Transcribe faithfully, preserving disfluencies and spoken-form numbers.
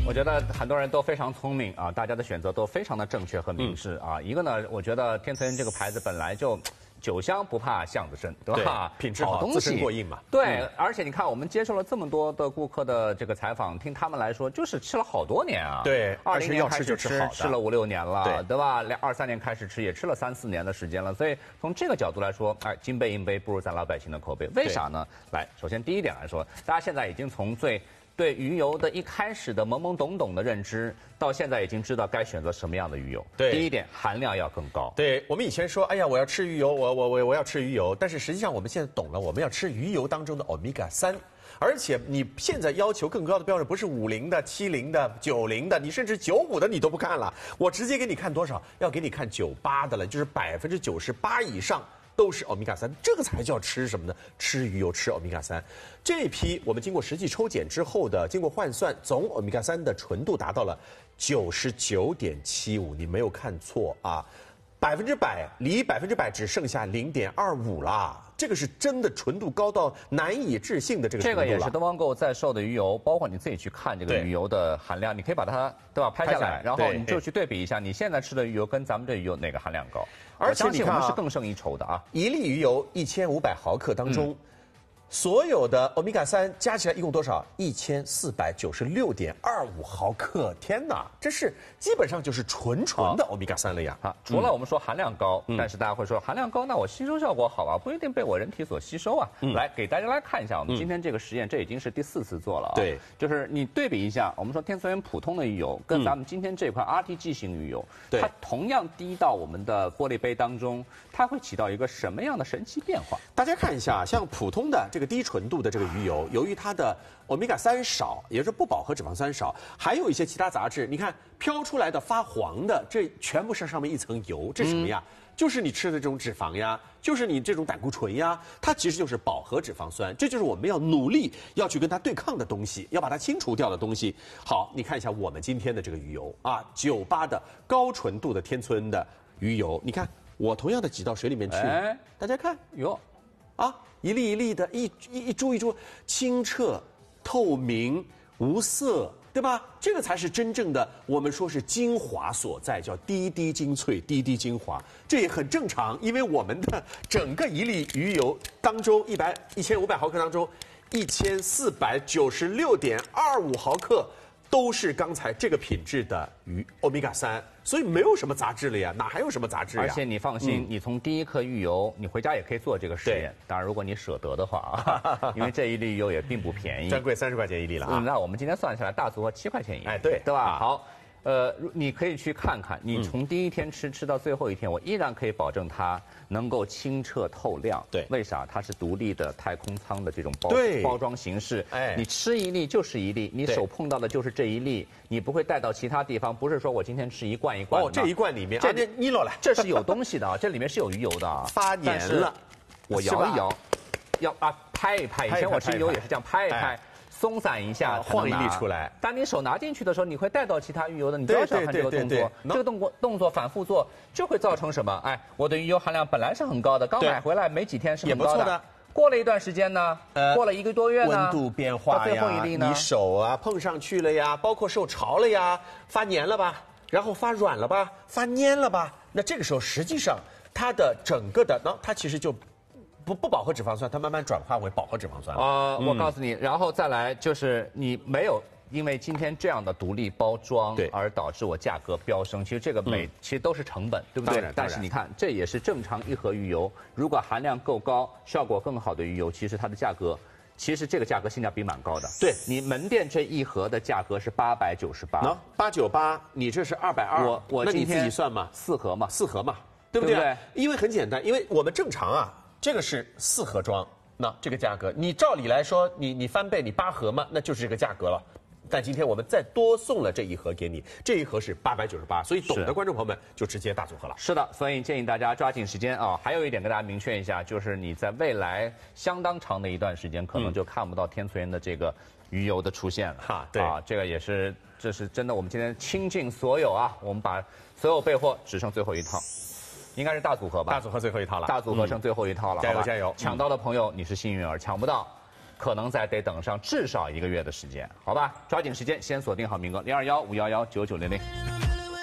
我觉得很多人都非常聪明啊，大家的选择都非常的正确和明智啊。一个呢，我觉得天存这个牌子本来就酒香不怕巷子深，对吧？ 品质好，自身过硬嘛。 对，嗯、而且你看，我们接受了这么多的顾客的这个采访，听他们来说，就是吃了好多年啊。 对， 二零年开始吃就吃好的， 吃了五六年了， 对对吧？两二三年开始吃，也吃了三四年的时间了。所以从这个角度来说，哎，金杯银杯不如咱老百姓的口碑。为啥呢？来，首先第一点来说，大家现在已经从最对鱼油的一开始的懵懵懂懂的认知，到现在已经知道该选择什么样的鱼油。 对， 第一点含量要更高。 对，我们以前说，哎呀，我要吃鱼油，我我我我要吃鱼油，但是实际上我们现在懂了，我们要吃鱼油当中的欧米伽三。而且你现在要求更高的标准，不是五零的、七零的、九零的，你甚至九五的你都不看了，我直接给你看多少？要给你看九八的了，就是百分之九十八以上。都是欧米伽三，这个才叫吃什么呢？吃鱼油，吃欧米伽三。这批我们经过实际抽检之后的，经过换算，总欧米伽三的纯度达到了九十九点七五，你没有看错啊，百分之百离百分之百只剩下零点二五啦。这个是真的纯度高到难以置信的这个程度了。 这个也是东方购在售的鱼油，包括你自己去看这个鱼油的含量，你可以把它对吧拍下来，然后你就去对比一下，你现在吃的鱼油跟咱们这鱼油哪个含量高？而且我们是更胜一筹的啊！ 一粒鱼油一千五百毫克当中。嗯，所有的欧米伽三加起来一共多少？一千四百九十六点二五毫克！天哪，这是基本上就是纯纯的欧米伽三了呀！ 啊，除了我们说含量高，嗯、但是大家会说含量高，那我吸收效果好啊，不一定被我人体所吸收啊。嗯、来给大家来看一下，我们今天这个实验，这已经是第四次做了啊。 对， 就是你对比一下，我们说天存源普通的鱼油跟咱们今天这款 R T G 型鱼油，嗯、它同样滴到我们的玻璃杯当中，它会起到一个什么样的神奇变化？ 大家看一下，像普通的这个低纯度的这个鱼油，由于它的欧米伽三少，也就是不饱和脂肪酸少，还有一些其他杂质，你看飘出来的发黄的，这全部是上面一层油，这是什么呀？嗯、就是你吃的这种脂肪呀，就是你这种胆固醇呀，它其实就是饱和脂肪酸，这就是我们要努力要去跟它对抗的东西，要把它清除掉的东西。好，你看一下我们今天的这个鱼油啊，九八的高纯度的天村的鱼油，你看我同样的挤到水里面去，哎、大家看哟。啊，一粒一粒的，一一一株一株，清澈、透明、无色，对吧？这个才是真正的我们说是精华所在，叫滴滴精粹、滴滴精华。这也很正常，因为我们的整个一粒鱼油当中，一百一千五百毫克当中，一千四百九十六点二五毫克都是刚才这个品质的鱼欧米伽三。所以没有什么杂质了呀，哪还有什么杂质呀？ 而且你放心，嗯、你从第一颗鱼油，你回家也可以做这个实验。当然，如果你舍得的话啊，因为这一粒鱼油也并不便宜， 专柜三十块钱一粒了啊、 嗯。那我们今天算下来，大组合七块钱一粒， 哎，对， 对吧？啊、好。呃，你可以去看看，你从第一天吃、嗯、吃到最后一天，我依然可以保证它能够清澈透亮。 对， 为啥？它是独立的太空舱的这种包包装形式。 哎， 你吃一粒就是一粒，你手碰到的就是这一粒，你不会带到其他地方。不是说我今天吃一罐一罐的。 哦，这一罐里面， 这啊、你落来， 这是有东西的啊，这里面是有鱼油的啊。 发黏了， 我摇一摇，要啊拍一拍。以前我吃鱼油也是这样拍一拍。哎松散一下， 啊、晃一粒出来。 当你手拿进去的时候，你会带到其他鱼油的，你不要小看这个动作。这个动作动作反复做，就会造成什么？哎，我的鱼油含量本来是很高的，刚买回来没几天是很高的。 的过了一段时间呢，呃、过了一个多月呢， 温度变化呀， 最后一粒呢， 你手啊碰上去了呀，包括受潮了呀，发黏了吧，然后发软了吧，发粘了吧？那这个时候实际上它的整个的，那它其实就。不不饱和脂肪酸，它慢慢转化为饱和脂肪酸了。 啊、呃，嗯、我告诉你，然后再来就是你没有因为今天这样的独立包装， 对， 而导致我价格飙升。其实这个每、嗯、其实都是成本，对不对？但是你看，这也是正常一盒鱼油，如果含量够高、效果更好的鱼油，其实它的价格。其实这个价格性价比蛮高的， 对你门店这一盒的价格是八百九十八， 喏，八九八，你这是二百二， 我我那你自己算嘛， 四盒嘛， 四盒嘛，对不对？ 对不对？ 因为很简单，因为我们正常啊。这个是四盒装，那这个价格，你照理来说，你你翻倍，你八盒嘛，那就是这个价格了。但今天我们再多送了这一盒给你，这一盒是八百九十八，所以懂的观众朋友们就直接大组合了。 是的，所以建议大家抓紧时间啊！还有一点跟大家明确一下，就是你在未来相当长的一段时间，可能就看不到天存源的这个鱼油的出现了。 哈、嗯，对啊，这个也是，这是真的。我们今天倾尽所有啊，我们把所有备货只剩最后一套。应该是大组合吧？ 大组合最后一套了， 大组合剩最后一套了， 加油加油！ 抢到的朋友你是幸运儿，抢不到， 可能再得等上至少一个月的时间，好吧？抓紧时间，先锁定好名额零二幺五幺幺九九零零。